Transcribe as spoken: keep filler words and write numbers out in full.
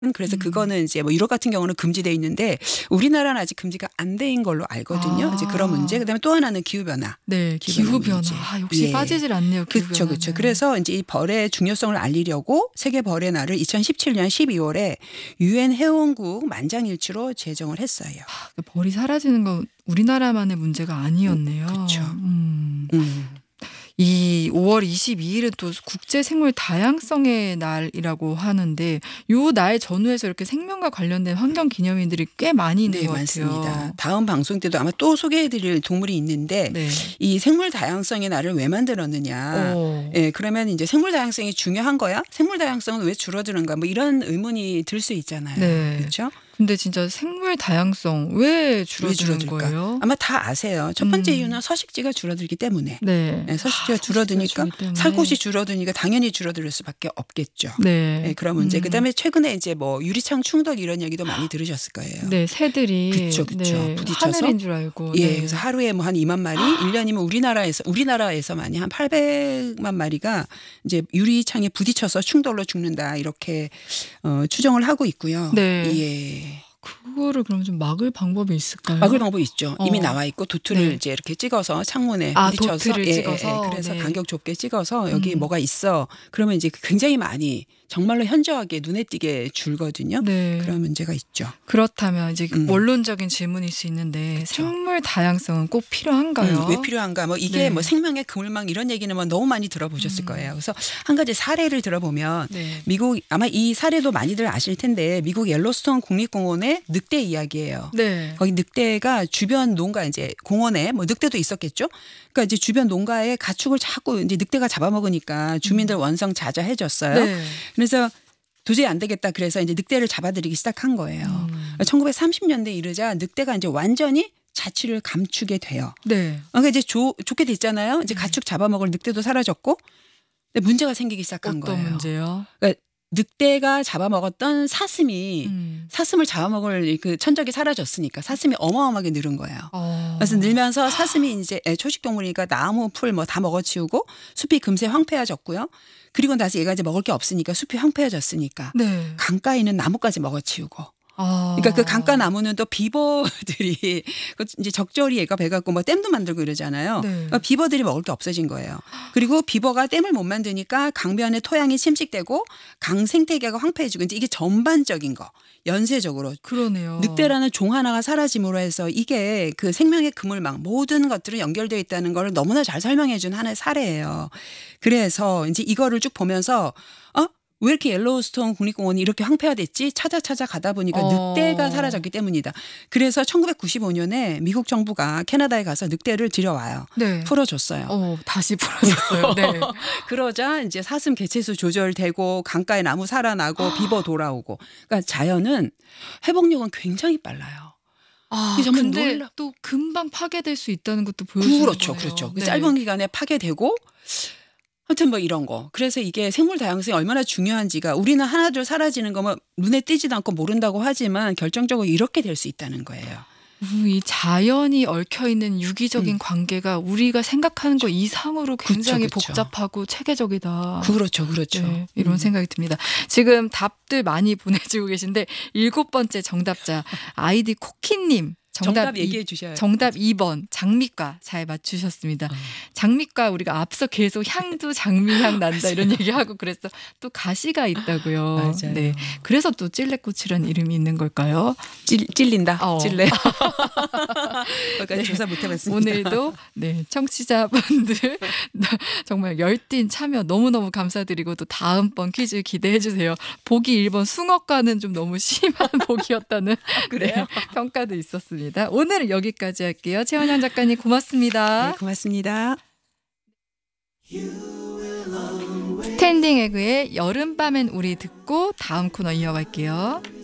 음 그래서 음. 그거는 이제 뭐 유럽 같은 경우는 금지돼 있는데 우리나라는 아직 금지가 안 돼인 걸로 알거든요. 이제 그런 문제. 아. 그다음에 또 하나는 기후 변화. 네. 기후 변화 기후 변화. 문제. 아 역시 예. 빠지질 않네요, 기후 그쵸, 그쵸. 변화는. 그래서 인제 이 벌의 중요성을 알리려고 세계 벌의 날을 이천십칠 년 십이 월에 유엔 회원국 만장일치로 제정을 했어요. 그 벌이 사라지는 건 우리나라만의 문제가 음 아니었네요. 그쵸. 음. 음. 이 오월 이십이일은 또 국제 생물 다양성의 날이라고 하는데 요 날 전후해서 이렇게 생명과 관련된 환경 기념일들이 꽤 많이 있는 네 것 많습니다. 같아요. 다음 방송 때도 아마 또 소개해 드릴 동물이 있는데 네. 이 생물 다양성의 날을 왜 만들었느냐. 어. 예 그러면 인제 '생물 다양성이 중요한 거야? 생물 다양성은 왜 줄어드는가?' 뭐 이런 의문이 들 수 있잖아요. 네. 그쵸? 근데 진짜 생물 다양성 왜 왜 줄어드는 줄어들까? 거예요? 아마 다 아세요. 첫 번째 음. 이유는 서식지가 줄어들기 때문에. 네. 예 아 서식지가 서식지가 줄어드니까 줄기 살 때문에. 곳이 줄어드니까 당연히 줄어들 수밖에 없겠죠. 예 네. 그런 문제. 음. 그다음에 최근에 인제 뭐 유리창 충돌 이런 얘기도 많이 들으셨을 거예요. 네. 새들이 그쵸, 그쵸. 네 부딪혀서 하늘인 줄 알고. 예 그래서 네. 하루에 뭐 한 이만 마리 일 년이면 우리나라에서 우리나라에서만이 한 팔백만 마리가 인제 유리창에 부딪혀서 충돌로 죽는다 이렇게 어 추정을 하고 있고요. 네. 예. 그거를 그럼 좀 막을 방법이 막을 있을까요? 방법이 있죠. 이미 어. 나와 있고 도트를 네. 이제 이렇게 찍어서 창문에 아 부딪혀서 도트를 예예예 찍어서. 그래서 네. 간격 좁게 찍어서 "여기 음. 뭐가 있어." 그러면 이제 굉장히 많이 정말로 현저하게 눈에 띄게 줄거든요. 네. 그런 문제가 있죠. 그렇다면 이제 음. 원론적인 질문일 수 있는데 그쵸. 생물 다양성은 꼭 필요한가요? 음 왜 필요한가 뭐 이게 네. 뭐 생명의 그물망 이런 얘기는 뭐 너무 많이 들어보셨을 음. 거예요. 그래서 한 가지 사례를 들어보면 네. 미국 아마 이 사례도 많이들 아실 텐데 미국 옐로스톤 국립공원의 늑대 이야기예요. 네. 거기 늑대가 주변 농가 인제 공원에 뭐 늑대도 있었겠죠. 그러니까 이제 주변 농가에 가축을 자꾸 인제 늑대가 잡아먹으니까 주민들 음. 원성자자해졌어요. 네. 그래서 도저히 안 되겠다 그래서 인제 늑대를 잡아들이기 시작한 거예요. 음. 천구백삼십 년대 이르자 늑대가 인제 완전히 자취를 감추게 돼요. 네. 아 그러니까 이제 좋 좋게 됐잖아요. 이제 네. 가축 잡아먹을 늑대도 사라졌고. 근데 문제가 생기기 시작한 어떤 거예요. 문제요? 그러니까 늑대가 잡아먹었던 사슴이 음. 사슴을 잡아먹을 그 천적이 사라졌으니까 사슴이 어마어마하게 늘은 거예요. 어. 그래서 늘면서 사슴이 인제 예 초식 동물이니까 나무 풀 뭐 다 먹어치우고 숲이 금세 황폐해졌고요. 그리고 나서 얘가 이제 먹을 게 없으니까 숲이 황폐해졌으니까 네. 강가에 있는 나무까지 먹어치우고. 아. 그러니까 그 강가 나무는 또 비버들이 그 인제 적절히 얘가 배 갖고 뭐 댐도 만들고 이러잖아요. 네. 그러니까 비버들이 먹을 게 없어진 거예요. 그리고 비버가 댐을 못 만드니까 강변의 토양이 침식되고 강 생태계가 황폐해지고 인제 이게 전반적인 거 연쇄적으로 그러네요. 늑대라는 종 하나가 사라짐으로 해서 이게 그 생명의 그물망 모든 것들은 연결되어 있다는 걸 너무나 잘 설명해 준 하나의 사례예요. 그래서 인제 이거를 쭉 보면서 '어 왜 이렇게 옐로우스톤 국립공원이 이렇게 황폐화됐지?' 찾아 찾아 가다 보니까 어. 늑대가 사라졌기 때문이다. 그래서 천구백구십오 년에 미국 정부가 캐나다에 가서 늑대를 들여와요. 네. 풀어줬어요. 어 다시 풀어줬어요. 네. 그러자 인제 사슴 개체수 조절되고 강가에 나무 살아나고 비버 돌아오고. 그러니까 자연은 회복력은 굉장히 빨라요. 아 이게 정말 근데 놀라 또 금방 파괴될 수 있다는 것도 보여주는 그렇죠, 거예요. 그렇죠. 그 네. 짧은 기간에 파괴되고 하여튼 뭐 이런 거. 그래서 이게 생물 다양성이 얼마나 중요한지가 우리는 하나둘 사라지는 거 뭐 눈에 띄지도 않고 모른다고 하지만 결정적으로 이렇게 될 수 있다는 거예요. 음 이 자연이 얽혀 있는 유기적인 음. 관계가 우리가 생각하는 것 이상으로 굉장히 그쵸, 그쵸. 복잡하고 체계적이다. 그렇죠, 그렇죠. 네. 이런 음. 생각이 듭니다. 지금 답들 많이 보내주고 계신데 일곱 번째 정답자 아이디 코키님. 정답, 정답 얘기해 주셔야 정답 이 번 장미과 잘 맞추셨습니다. 어. 장미과 우리가 앞서 계속 향도 장미향 난다 이런 얘기하고 그래서 또 가시가 있다고요. 맞아요. 네. 그래서 또 찔레꽃이라는 이름이 있는 걸까요? 찔 찔린다. 어. 찔레. 그러니까 네. 조사 못 해봤습니다. 오늘도 네 청취자분들 정말 열띤 참여 너무너무 감사드리고 또 다음번 퀴즈 기대해 주세요. 보기 일 번 숭어과는 좀 너무 심한 보기였다는 그래요? 네, 평가도 있었습니다. 오늘은 여기까지 할게요. 최원영 작가님 고맙습니다. 네, 고맙습니다. 스탠딩 에그의 여름밤엔 우리 듣고 다음 코너 이어갈게요.